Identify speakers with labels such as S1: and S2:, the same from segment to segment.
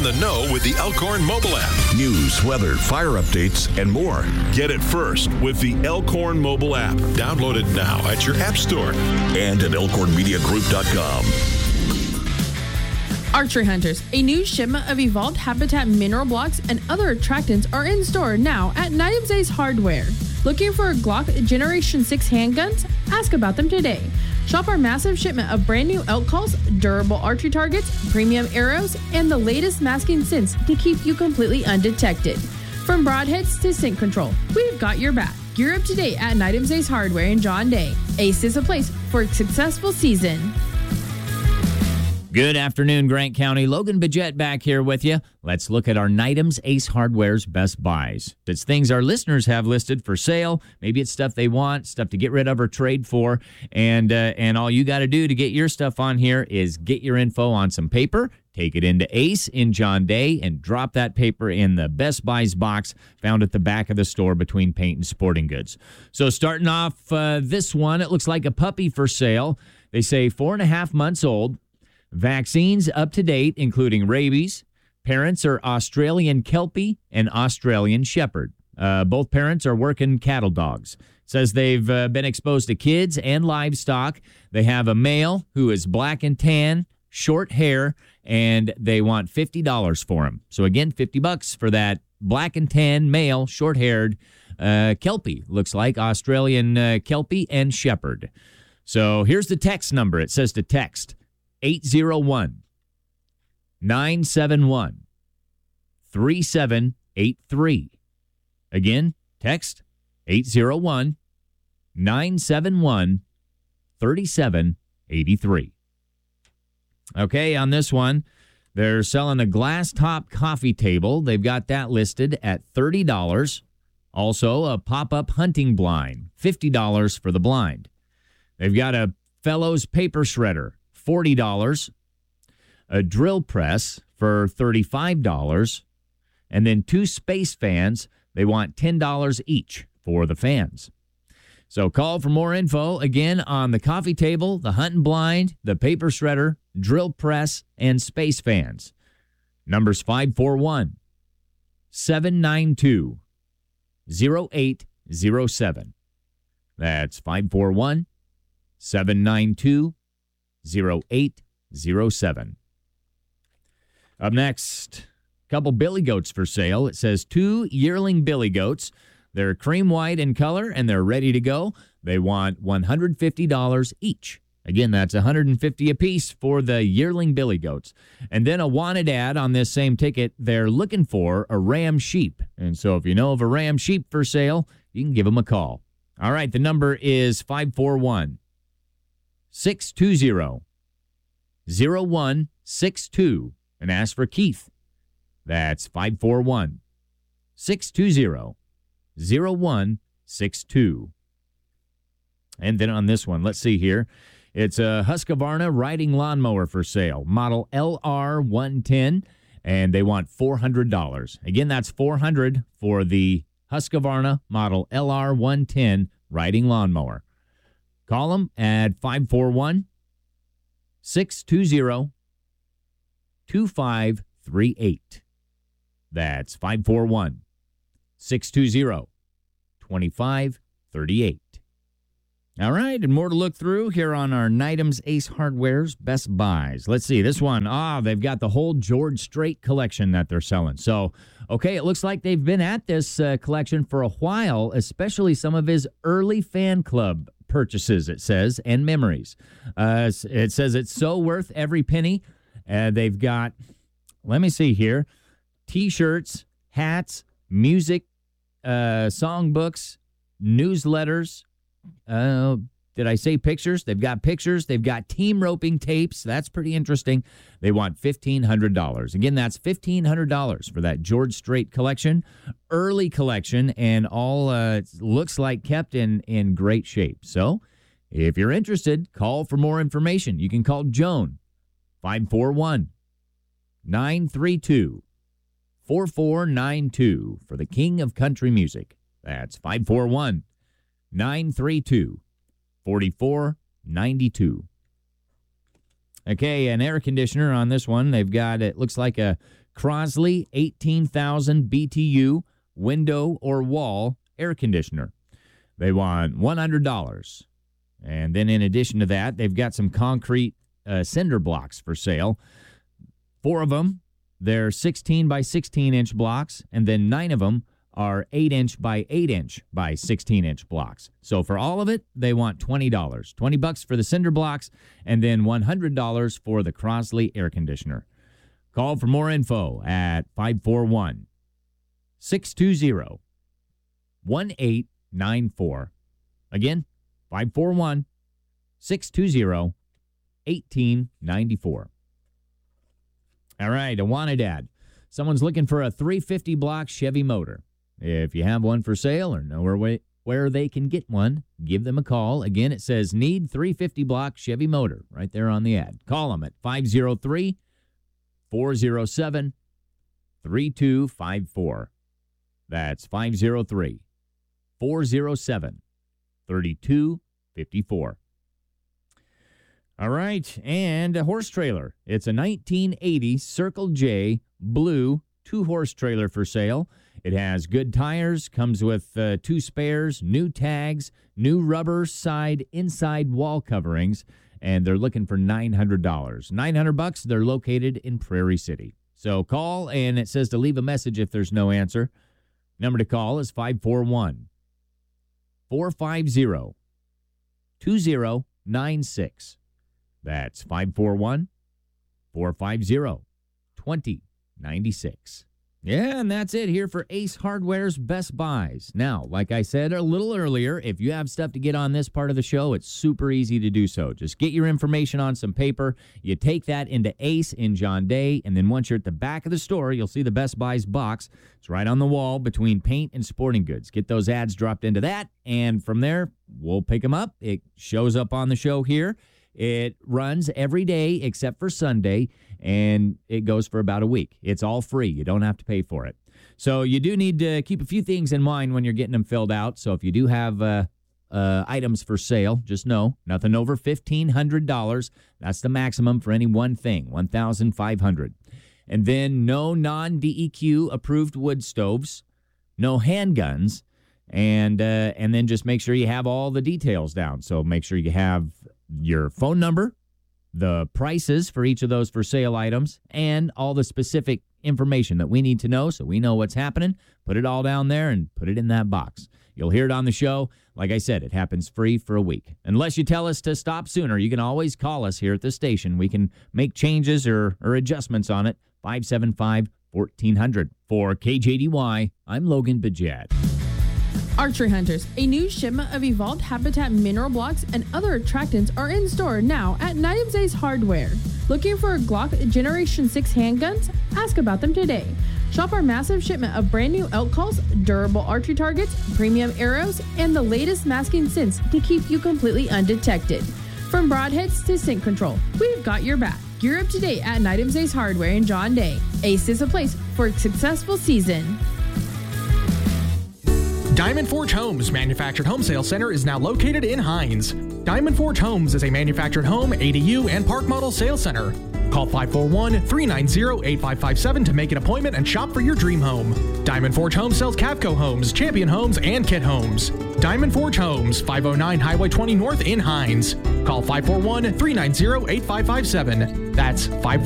S1: the know with the Elkhorn mobile app. News, weather, fire updates, and more. Get it first with the Elkhorn mobile app. Download it now at your app store and at elkhornmediagroup.com.
S2: Archery hunters, a new shipment of Evolved Habitat mineral blocks and other attractants are in store now at Nitems Ace Hardware. Looking for Glock Generation 6 handguns? Ask about them today. Shop our massive shipment of brand new elk calls, durable archery targets, premium arrows, and the latest masking scents to keep you completely undetected. From broadheads to scent control, we've got your back. Gear up today at Nitems Ace Hardware in John Day. Ace is a place for a successful season.
S3: Good afternoon, Grant County. Logan Bajette back here with you. Let's look at our Nitems Ace Hardware's best buys. It's things our listeners have listed for sale. Maybe it's stuff they want, stuff to get rid of or trade for. And all you got to do to get your stuff on here is get your info on some paper, take it into Ace in John Day, and drop that paper in the Best Buys box found at the back of the store between paint and sporting goods. So starting off this one, it looks like a puppy for sale. They say 4.5 months old. Vaccines up to date, including rabies. Parents are Australian Kelpie and Australian Shepherd. Both parents are working cattle dogs. Says they've been exposed to kids and livestock. They have a male who is black and tan, short hair, and they want $50 for him. So again, $50 for that black and tan, male, short-haired Kelpie. Looks like Australian Kelpie and Shepherd. So here's the text number. It says to text 801-971-3783. Again, text 801-971-3783. Okay, on this one, they're selling a glass top coffee table. They've got that listed at $30. Also, a pop-up hunting blind, $50 for the blind. They've got a Fellows paper shredder, $40, a drill press for $35, and then 2 space fans. They want $10 each for the fans. So call for more info, again, on the coffee table, the hunting blind, the paper shredder, drill press, and space fans. Number's 541-792-0807. That's 541-792-0807. Up next, a couple billy goats for sale. It says 2 yearling billy goats. They're cream white in color, and they're ready to go. They want $150 each. Again, that's $150 apiece for the yearling billy goats. And then a wanted ad on this same ticket. They're looking for a ram sheep. And so if you know of a ram sheep for sale, you can give them a call. All right, the number is 541-620-0162 and ask for Keith. That's 541-620-0162. And then on this one, let's see here. It's a Husqvarna riding lawnmower for sale, model LR110, and they want $400. Again, that's $400 for the Husqvarna model LR110 riding lawnmower. Call them at 541-620-2538. That's 541-620-2538. All right, and more to look through here on our Nitems Ace Hardware's Best Buys. Let's see, this one, they've got the whole George Strait collection that they're selling. So, okay, it looks like they've been at this collection for a while, especially some of his early fan club purchases, it says, and memories. It says it's so worth every penny. They've got, let me see here, T-shirts, hats, music, songbooks, newsletters. Did I say pictures? They've got pictures. They've got team roping tapes. That's pretty interesting. They want $1,500. Again, that's $1,500 for that George Strait collection, early collection, and all looks like kept in great shape. So if you're interested, call for more information. You can call Joan, 541-932-4492 for the King of Country Music. That's 541-932-4492. Okay, an air conditioner on this one. They've got, it looks like a Crosley 18,000 BTU window or wall air conditioner. They want $100. And then in addition to that, they've got some concrete cinder blocks for sale. 4 of them, they're 16 by 16 inch blocks, and then 9 of them are 8 inch by 8 inch by 16 inch blocks. So for all of it, they want $20. $20 for the cinder blocks, and then $100 for the Crosley air conditioner. Call for more info at 541-620-1894. Again, 541-620-1894. All right, a wanted ad. Someone's looking for a 350 block Chevy motor. If you have one for sale or know where they can get one, give them a call. Again, it says need 350 block Chevy motor right there on the ad. Call them at 503-407-3254. That's 503-407-3254. All right, and a horse trailer. It's a 1980 Circle J blue 2-horse trailer for sale. It has good tires, comes with 2 spares, new tags, new rubber inside wall coverings, and they're looking for $900. $900. They're located in Prairie City. So call, and it says to leave a message if there's no answer. Number to call is 541-450-2096. That's 541-450-2096. Yeah, and that's it here for Ace Hardware's Best Buys. Now, like I said a little earlier, if you have stuff to get on this part of the show, it's super easy to do so. Just get your information on some paper. You take that into Ace in John Day, and then once you're at the back of the store, you'll see the Best Buys box. It's right on the wall between paint and sporting goods. Get those ads dropped into that, and from there, we'll pick them up. It shows up on the show here. It runs every day except for Sunday, and it goes for about a week. It's all free. You don't have to pay for it. So you do need to keep a few things in mind when you're getting them filled out. So if you do have items for sale, just know nothing over $1,500. That's the maximum for any one thing, $1,500. And then no non-DEQ approved wood stoves, no handguns, and then just make sure you have all the details down. So make sure you have your phone number, the prices for each of those for sale items, and all the specific information that we need to know so we know what's happening. Put it all down there and put it in that box. You'll hear it on the show. Like I said, it happens free for a week. Unless you tell us to stop sooner, you can always call us here at the station. We can make changes or adjustments on it. 575-1400. For KJDY, I'm Logan Bajette.
S2: Archery Hunters, a new shipment of Evolved Habitat mineral blocks and other attractants are in store now at Night Ace Hardware. Looking for Glock Generation 6 handguns? Ask about them today. Shop our massive shipment of brand new elk calls, durable archery targets, premium arrows, and the latest masking scents to keep you completely undetected. From broadheads to scent control, we've got your back. Gear up today at Night Ace Hardware in John Day. Ace is a place for a successful season.
S4: Diamond Forge Homes Manufactured Home Sales Center is now located in Hines. Diamond Forge Homes is a manufactured home, ADU, and park model sales center. Call 541-390-8557 to make an appointment and shop for your dream home. Diamond Forge Homes sells Cavco homes, Champion homes, and Kit homes. Diamond Forge Homes, 509 Highway 20 North in Hines. Call 541-390-8557. That's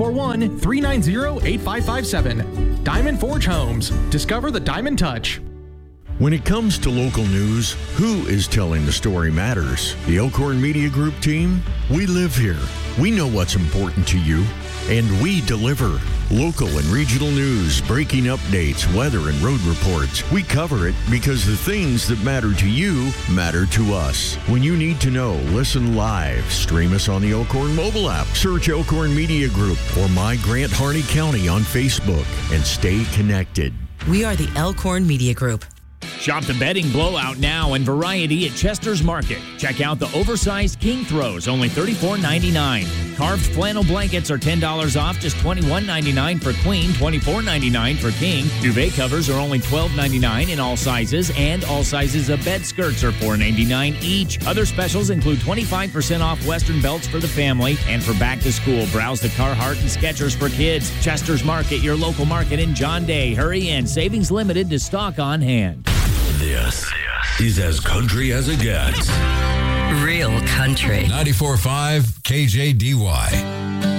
S4: 541-390-8557. Diamond Forge Homes. Discover the Diamond Touch.
S1: When it comes to local news, who is telling the story matters. The Elkhorn Media Group team, we live here. We know what's important to you, and we deliver. Local and regional news, breaking updates, weather, and road reports. We cover it because the things that matter to you matter to us. When you need to know, listen live. Stream us on the Elkhorn mobile app. Search Elkhorn Media Group or My Grant Harney County on Facebook and stay connected.
S5: We are the Elkhorn Media Group.
S3: Shop the bedding blowout now and variety at Chester's Market. Check out the oversized king throws, only $34.99. Carved flannel blankets are $10 off, just $21.99 for queen, $24.99 for king. Duvet covers are only $12.99 in all sizes, and all sizes of bed skirts are $4.99 each. Other specials include 25% off Western belts for the family, and for back to school, browse the Carhartt and Skechers for kids. Chester's Market, your local market in John Day. Hurry in. Savings limited to stock on hand.
S1: This is as country as it gets.
S5: Real country.
S6: 94.5 KJDY.